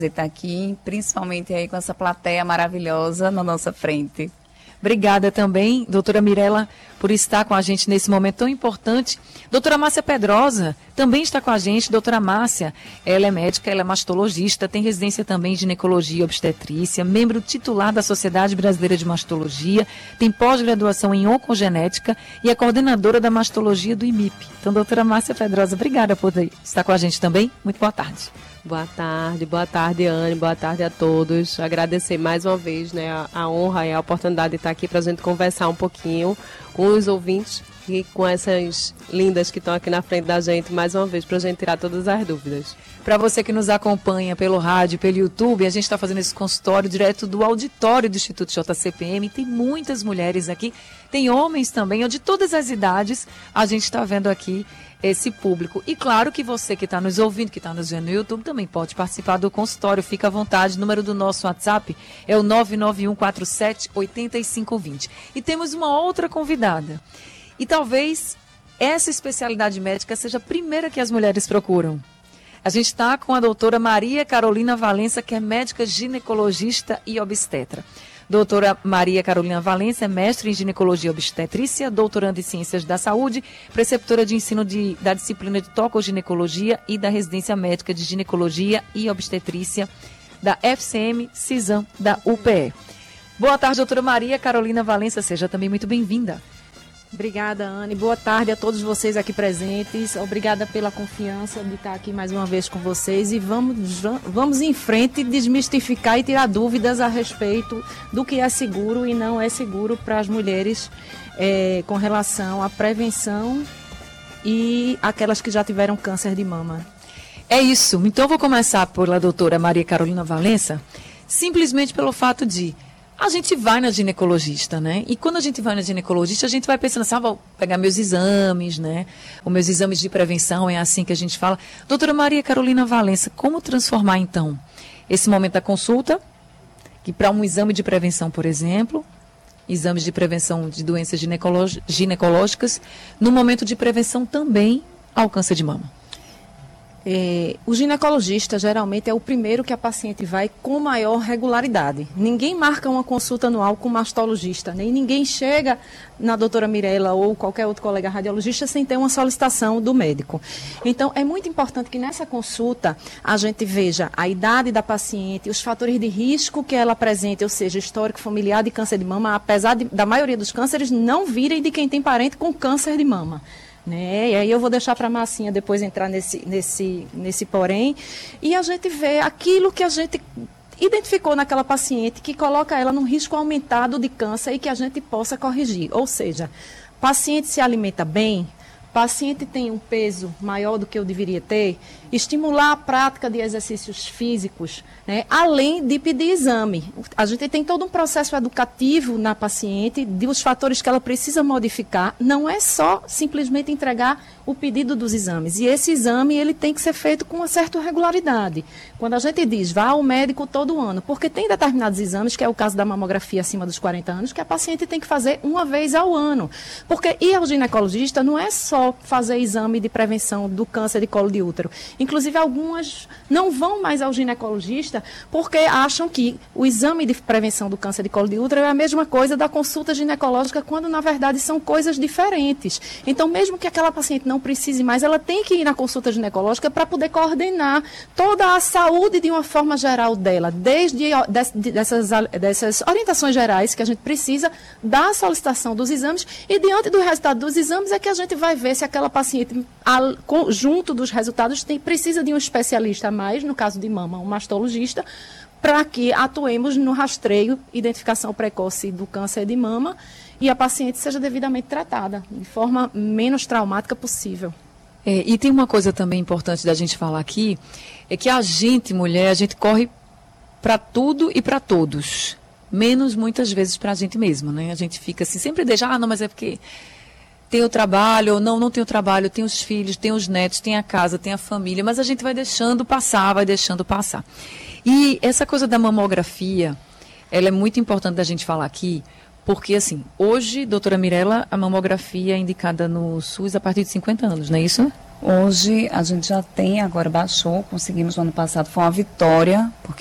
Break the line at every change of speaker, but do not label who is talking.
estar aqui, principalmente aí com essa plateia maravilhosa na nossa frente.
Obrigada também, doutora Mirela, por estar com a gente nesse momento tão importante. Doutora Márcia Pedrosa também está com a gente. Doutora Márcia, ela é médica, ela é mastologista, tem residência também em ginecologia e obstetrícia, membro titular da Sociedade Brasileira de Mastologia, tem pós-graduação em oncogenética e é coordenadora da mastologia do IMIP. Então, doutora Márcia Pedrosa, obrigada por estar com a gente também. Muito boa tarde.
Boa tarde, Anne, boa tarde a todos. Agradecer mais uma vez, né, a honra e a oportunidade de estar aqui para a gente conversar um pouquinho com os ouvintes e com essas lindas que estão aqui na frente da gente, mais uma vez, para a gente tirar todas as dúvidas.
Para você que nos acompanha pelo rádio, pelo YouTube, a gente está fazendo esse consultório direto do auditório do Instituto JCPM. Tem muitas mulheres aqui, tem homens também, de todas as idades, a gente está vendo aqui esse público. E claro que você que está nos ouvindo, que está nos vendo no YouTube, também pode participar do consultório. Fica à vontade. O número do nosso WhatsApp é o 991478520. E temos uma outra convidada. E talvez essa especialidade médica seja a primeira que as mulheres procuram. A gente está com a doutora Maria Carolina Valença, que é médica ginecologista e obstetra. Doutora Maria Carolina Valença é mestre em ginecologia e obstetrícia, doutoranda em ciências da saúde, preceptora de ensino da disciplina de tocoginecologia e da residência médica de ginecologia e obstetrícia da FCM CISAM da UPE. Boa tarde, doutora Maria Carolina Valença, seja também muito bem-vinda.
Obrigada, Anne. Boa tarde a todos vocês aqui presentes. Obrigada pela confiança de estar aqui mais uma vez com vocês. E vamos em frente desmistificar e tirar dúvidas a respeito do que é seguro e não é seguro para as mulheres com relação à prevenção e aquelas que já tiveram câncer de mama.
É isso. Então, eu vou começar pela doutora Maria Carolina Valença, simplesmente pelo fato de a gente vai na ginecologista, né? E quando a gente vai na ginecologista, a gente vai pensando assim, vou pegar meus exames, né? Os meus exames de prevenção, é assim que a gente fala. Doutora Maria Carolina Valença, como transformar, então, esse momento da consulta, que para um exame de prevenção, por exemplo, exames de prevenção de doenças ginecológicas, no momento de prevenção também ao câncer de mama?
O ginecologista geralmente é o primeiro que a paciente vai com maior regularidade. Ninguém marca uma consulta anual com o mastologista, nem ninguém chega na doutora Mirela ou qualquer outro colega radiologista sem ter uma solicitação do médico. Então, é muito importante que nessa consulta a gente veja a idade da paciente, os fatores de risco que ela apresenta, ou seja, histórico familiar de câncer de mama, apesar da maioria dos cânceres não virem de quem tem parente com câncer de mama. Né? E aí eu vou deixar para a Marcinha depois entrar nesse porém, e a gente vê aquilo que a gente identificou naquela paciente que coloca ela num risco aumentado de câncer e que a gente possa corrigir. Ou seja, paciente se alimenta bem, paciente tem um peso maior do que eu deveria ter, estimular a prática de exercícios físicos, né, além de pedir exame. A gente tem todo um processo educativo na paciente, dos fatores que ela precisa modificar, não é só simplesmente entregar o pedido dos exames. E esse exame ele tem que ser feito com uma certa regularidade. Quando a gente diz, vá ao médico todo ano, porque tem determinados exames, que é o caso da mamografia acima dos 40 anos, que a paciente tem que fazer uma vez ao ano. Porque ir ao ginecologista não é só fazer exame de prevenção do câncer de colo de útero. Inclusive, algumas não vão mais ao ginecologista porque acham que o exame de prevenção do câncer de colo de útero é a mesma coisa da consulta ginecológica, quando, na verdade, são coisas diferentes. Então, mesmo que aquela paciente não precise mais, ela tem que ir na consulta ginecológica para poder coordenar toda a saúde de uma forma geral dela, desde dessas orientações gerais que a gente precisa da solicitação dos exames, e diante do resultado dos exames é que a gente vai ver se aquela paciente, junto dos resultados, precisa de um especialista a mais, no caso de mama, um mastologista, para que atuemos no rastreio, identificação precoce do câncer de mama e a paciente seja devidamente tratada, de forma menos traumática possível.
E tem uma coisa também importante da gente falar aqui, é que a gente, mulher, a gente corre para tudo e para todos, menos muitas vezes para a gente mesma, né? A gente fica assim, sempre deixa, não, mas é porque tem o trabalho, ou não tem o trabalho, tem os filhos, tem os netos, tem a casa, tem a família, mas a gente vai deixando passar, vai deixando passar. E essa coisa da mamografia, ela é muito importante da gente falar aqui, porque assim, hoje, doutora Mirela, a mamografia é indicada no SUS a partir de 50 anos, não é isso?
Hoje a gente já tem, agora baixou, conseguimos no ano passado, foi uma vitória, porque